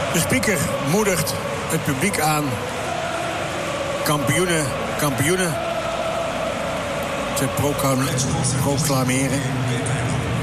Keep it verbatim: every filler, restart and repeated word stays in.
De speaker moedigt het publiek aan. Kampioenen, kampioenen. Te proclam- proclameren.